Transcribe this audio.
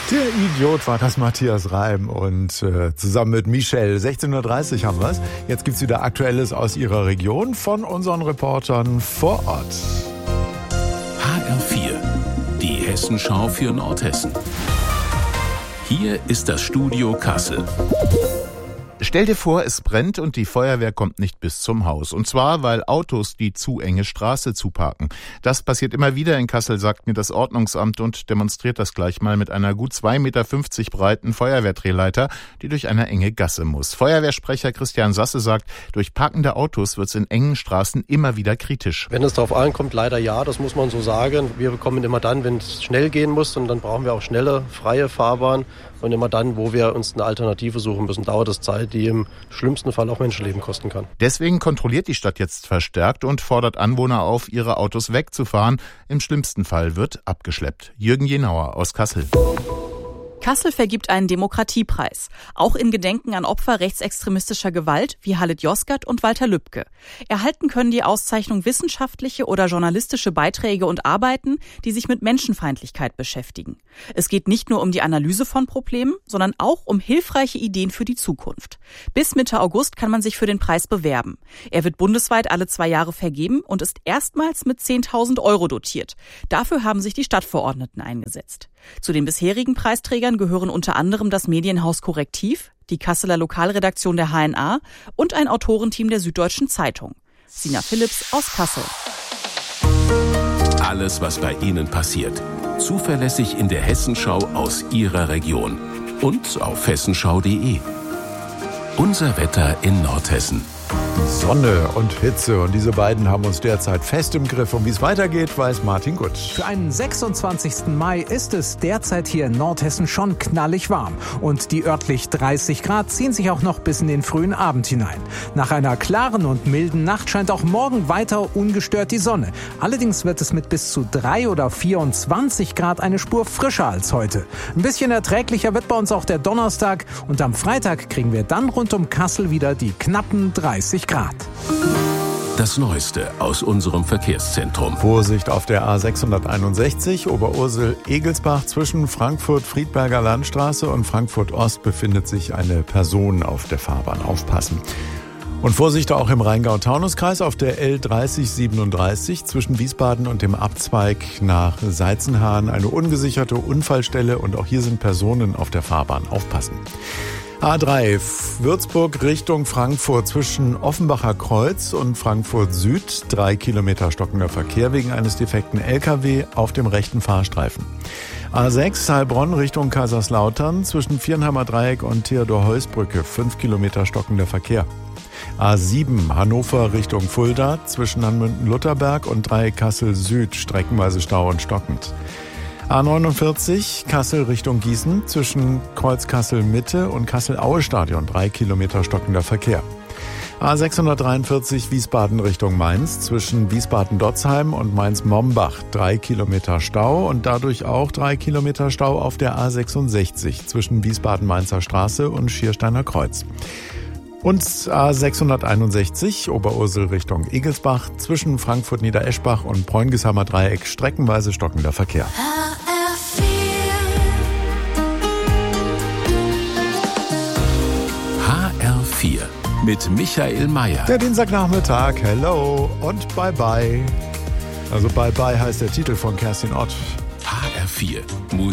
Der Idiot war das Matthias Reim und zusammen mit Michelle. 16.30 Uhr haben wir's. Jetzt gibt's wieder Aktuelles aus ihrer Region von unseren Reportern vor Ort. HR4, die Hessenschau für Nordhessen. Hier ist das Studio Kassel. Stell dir vor, es brennt und die Feuerwehr kommt nicht bis zum Haus. Und zwar, weil Autos die zu enge Straße zuparken. Das passiert immer wieder in Kassel, sagt mir das Ordnungsamt und demonstriert das gleich mal mit einer gut 2,50 Meter breiten Feuerwehrdrehleiter, die durch eine enge Gasse muss. Feuerwehrsprecher Christian Sasse sagt, durch parkende Autos wird es in engen Straßen immer wieder kritisch. Wenn es darauf ankommt, leider ja, das muss man so sagen. Wir kommen immer dann, wenn es schnell gehen muss, und dann brauchen wir auch schnelle, freie Fahrbahn. Und immer dann, wo wir uns eine Alternative suchen müssen, dauert es Zeit, die im schlimmsten Fall auch Menschenleben kosten kann. Deswegen kontrolliert die Stadt jetzt verstärkt und fordert Anwohner auf, ihre Autos wegzufahren. Im schlimmsten Fall wird abgeschleppt. Jürgen Jenauer aus Kassel. Kassel vergibt einen Demokratiepreis, auch in Gedenken an Opfer rechtsextremistischer Gewalt wie Halit Yozgat und Walter Lübcke. Erhalten können die Auszeichnung wissenschaftliche oder journalistische Beiträge und Arbeiten, die sich mit Menschenfeindlichkeit beschäftigen. Es geht nicht nur um die Analyse von Problemen, sondern auch um hilfreiche Ideen für die Zukunft. Bis Mitte August kann man sich für den Preis bewerben. Er wird bundesweit alle 2 Jahre vergeben und ist erstmals mit 10.000 € dotiert. Dafür haben sich die Stadtverordneten eingesetzt. Zu den bisherigen Preisträgern gehören unter anderem das Medienhaus Korrektiv, die Kasseler Lokalredaktion der HNA und ein Autorenteam der Süddeutschen Zeitung. Sina Philipps aus Kassel. Alles, was bei Ihnen passiert. Zuverlässig in der Hessenschau aus Ihrer Region. Und auf hessenschau.de. Unser Wetter in Nordhessen. Sonne und Hitze und diese beiden haben uns derzeit fest im Griff. Und wie es weitergeht, weiß Martin Gutt. Für einen 26. Mai ist es derzeit hier in Nordhessen schon knallig warm. Und die örtlich 30 Grad ziehen sich auch noch bis in den frühen Abend hinein. Nach einer klaren und milden Nacht scheint auch morgen weiter ungestört die Sonne. Allerdings wird es mit bis zu 3 oder 24 Grad eine Spur frischer als heute. Ein bisschen erträglicher wird bei uns auch der Donnerstag. Und am Freitag kriegen wir dann rund um Kassel wieder die knappen 30 Grad. Das Neueste aus unserem Verkehrszentrum. Vorsicht auf der A661 Oberursel-Egelsbach zwischen Frankfurt-Friedberger Landstraße und Frankfurt-Ost befindet sich eine Person auf der Fahrbahn. Aufpassen. Und Vorsicht auch im Rheingau-Taunus-Kreis auf der L3037 zwischen Wiesbaden und dem Abzweig nach Seitzenhahn. Eine ungesicherte Unfallstelle und auch hier sind Personen auf der Fahrbahn. Aufpassen. A3 Würzburg Richtung Frankfurt zwischen Offenbacher Kreuz und Frankfurt Süd. 3 Kilometer stockender Verkehr wegen eines defekten LKW auf dem rechten Fahrstreifen. A6 Heilbronn Richtung Kaiserslautern zwischen Viernheimer Dreieck und Theodor-Heuss-Brücke. 5 Kilometer stockender Verkehr. A7 Hannover Richtung Fulda zwischen Hanmünden-Lutherberg und Dreieck Kassel Süd. Streckenweise Stau und stockend. A49 Kassel Richtung Gießen zwischen Kreuz Kassel Mitte und Kassel-Aue-Stadion 3 Kilometer stockender Verkehr. A643 Wiesbaden Richtung Mainz zwischen Wiesbaden-Dotzheim und Mainz-Mombach 3 Kilometer Stau und dadurch auch 3 Kilometer Stau auf der A66 zwischen Wiesbaden-Mainzer Straße und Schiersteiner Kreuz. Und A661 Oberursel Richtung Egelsbach zwischen Frankfurt-Niedereschbach und Bräungesheimer Dreieck streckenweise stockender Verkehr. HR4 mit Michael Mayer. Der Dienstagnachmittag, hello und bye bye. Also bye bye heißt der Titel von Kerstin Ott. HR4